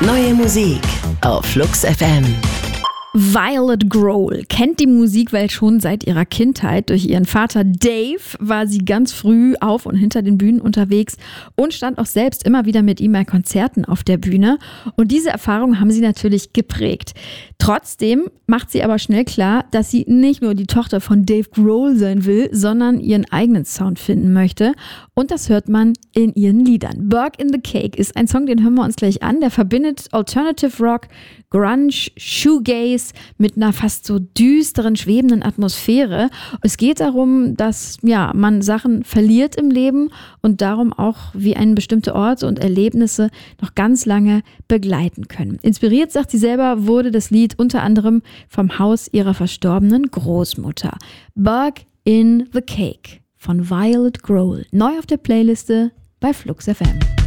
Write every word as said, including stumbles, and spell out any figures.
Neue Musik auf Flux F M. Violet Grohl kennt die Musikwelt schon seit ihrer Kindheit. Durch ihren Vater Dave war sie ganz früh auf und hinter den Bühnen unterwegs und stand auch selbst immer wieder mit ihm bei Konzerten auf der Bühne. Und diese Erfahrungen haben sie natürlich geprägt. Trotzdem macht sie aber schnell klar, dass sie nicht nur die Tochter von Dave Grohl sein will, sondern ihren eigenen Sound finden möchte. Und das hört man in ihren Liedern. Burg in the Cake ist ein Song, den hören wir uns gleich an. Der verbindet Alternative Rock, Grunge, Shoegaze mit einer fast so düsteren, schwebenden Atmosphäre. Es geht darum, dass ja, man Sachen verliert im Leben und darum auch, wie einen bestimmte Orte und Erlebnisse noch ganz lange begleiten können. Inspiriert, sagt sie selber, wurde das Lied unter anderem vom Haus ihrer verstorbenen Großmutter. Burg in the Cake von Violet Grohl. Neu auf der Playliste bei Flux F M.